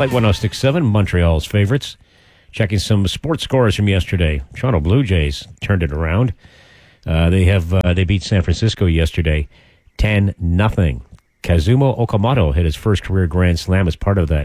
Light 106.7, Montreal's favorites. Checking some sports scores from yesterday. Toronto Blue Jays turned it around. They beat San Francisco yesterday 10-0. Kazumo Okamoto hit his first career grand slam as part of a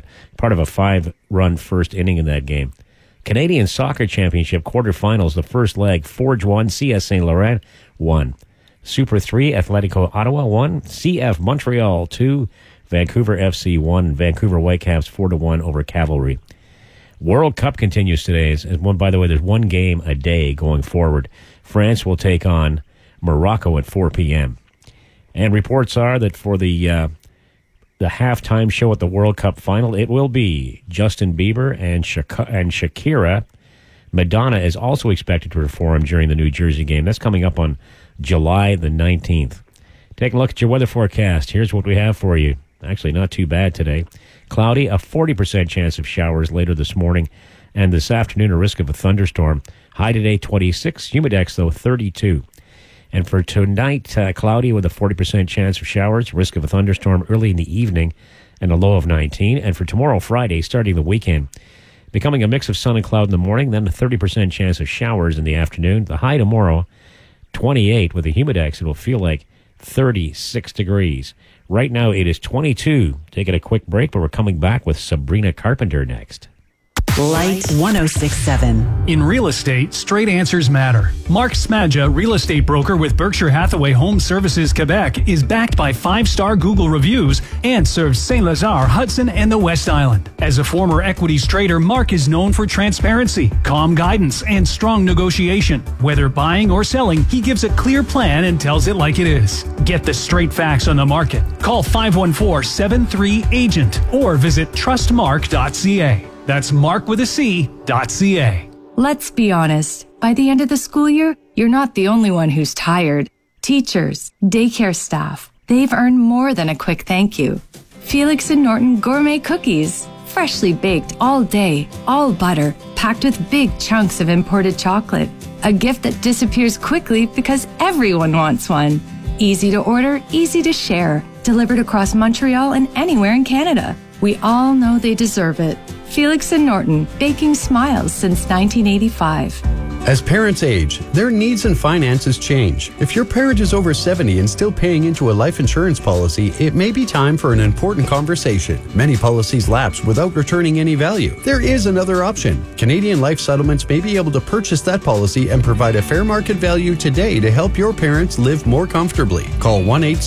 5-run first inning in that game. Canadian Soccer Championship quarterfinals, the first leg, Forge won, CS St. Laurent won. Super 3, Atletico Ottawa won, CF Montreal 2, Vancouver FC 1, Vancouver Whitecaps 4-1 over Cavalry. World Cup continues today. By the way, there's one game a day going forward. France will take on Morocco at 4 p.m. And reports are that for the halftime show at the World Cup final, it will be Justin Bieber and Shakira. Madonna is also expected to perform during the New Jersey game. That's coming up on July the 19th. Take a look at your weather forecast. Here's what we have for you. Actually, not too bad today. Cloudy, a 40% chance of showers later this morning, and this afternoon a risk of a thunderstorm. High today, 26. Humidex, though, 32. And for tonight, cloudy with a 40% chance of showers, risk of a thunderstorm early in the evening, and a low of 19. And for tomorrow, Friday, starting the weekend, becoming a mix of sun and cloud in the morning, then a 30% chance of showers in the afternoon. The high tomorrow, 28. With a humidex, it'll feel like 36 degrees. Right now, it is 22. Taking a quick break, but we're coming back with Sabrina Carpenter next. Light 106.7. In real estate, straight answers matter. Mark Smadja, real estate broker with Berkshire Hathaway Home Services Quebec, is backed by 5-star Google reviews and serves Saint-Lazare, Hudson, and the West Island. As a former equities trader, Mark is known for transparency, calm guidance, and strong negotiation. Whether buying or selling, he gives a clear plan and tells it like it is. Get the straight facts on the market. Call 514-73-AGENT or visit trustmark.ca. That's markwithac.ca. Let's be honest. By the end of the school year, you're not the only one who's tired. Teachers, daycare staff, they've earned more than a quick thank you. Felix and Norton gourmet cookies. Freshly baked all day, all butter, packed with big chunks of imported chocolate. A gift that disappears quickly because everyone wants one. Easy to order, easy to share. Delivered across Montreal and anywhere in Canada. We all know they deserve it. Felix and Norton, baking smiles since 1985. As parents age, their needs and finances change. If your parent is over 70 and still paying into a life insurance policy, it may be time for an important conversation. Many policies lapse without returning any value. There is another option. Canadian Life Settlements may be able to purchase that policy and provide a fair market value today to help your parents live more comfortably. Call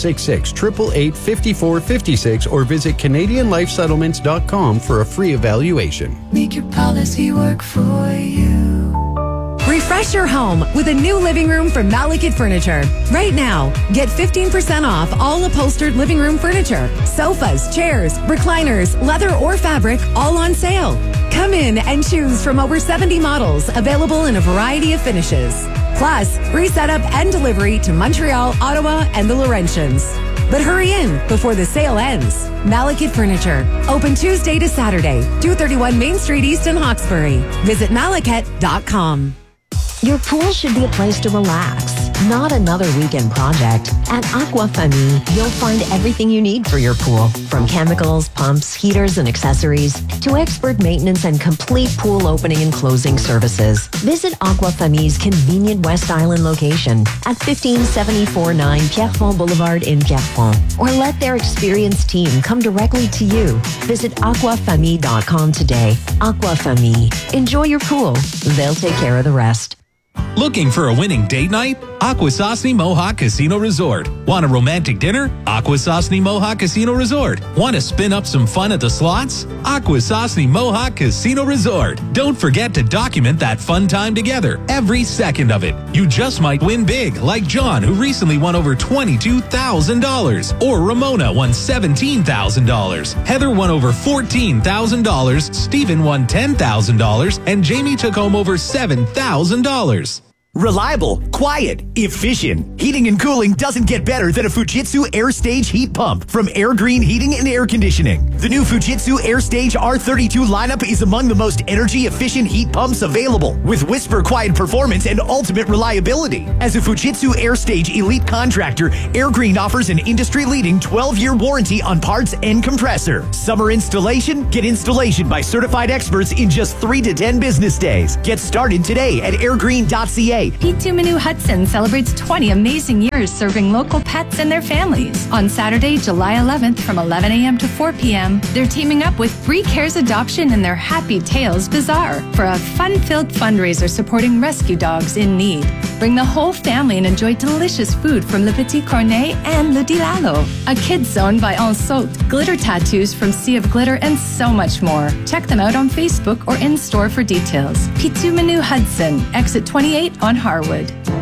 1-866-888-5456 or visit CanadianLifeSettlements.com for a free evaluation. Make your policy work for you. Refresh your home with a new living room from Malekith Furniture. Right now, get 15% off all upholstered living room furniture. Sofas, chairs, recliners, leather or fabric, all on sale. Come in and choose from over 70 models available in a variety of finishes. Plus, free setup and delivery to Montreal, Ottawa, and the Laurentians. But hurry in before the sale ends. Malekith Furniture. Open Tuesday to Saturday, 231 Main Street East in Hawkesbury. Visit malekith.com. Your pool should be a place to relax, not another weekend project. At Aqua Famille, you'll find everything you need for your pool, from chemicals, pumps, heaters, and accessories, to expert maintenance and complete pool opening and closing services. Visit Aqua Famille's convenient West Island location at 15749 Pierrefonds Boulevard in Pierrefonds, or let their experienced team come directly to you. Visit aquafamille.com today. Aqua Famille. Enjoy your pool. They'll take care of the rest. Looking for a winning date night? Akwesasne Mohawk Casino Resort. Want a romantic dinner? Akwesasne Mohawk Casino Resort. Want to spin up some fun at the slots? Akwesasne Mohawk Casino Resort. Don't forget to document that fun time together, every second of it. You just might win big, like John, who recently won over $22,000. Or Ramona won $17,000. Heather won over $14,000. Stephen won $10,000. And Jamie took home over $7,000. reliable, quiet, efficient. Heating and cooling doesn't get better than a Fujitsu AirStage heat pump from Air Green Heating and Air Conditioning. The new Fujitsu AirStage R32 lineup is among the most energy-efficient heat pumps available, with whisper quiet performance and ultimate reliability. As a Fujitsu AirStage elite contractor, Air Green offers an industry-leading 12-year warranty on parts and compressor. Summer installation? Get installation by certified experts in just 3 to 10 business days. Get started today at airgreen.ca. P2 Manu Hudson celebrates 20 amazing years serving local pets and their families. On Saturday, July 11th from 11 a.m. to 4 p.m., they're teaming up with Free Cares Adoption and their Happy Tales Bazaar for a fun-filled fundraiser supporting rescue dogs in need. Bring the whole family and enjoy delicious food from Le Petit Cornet and Le Dilalo, a kids zone by En Saute, glitter tattoos from Sea of Glitter, and so much more. Check them out on Facebook or in store for details. P2 Manu Hudson, exit 28 on Harwood.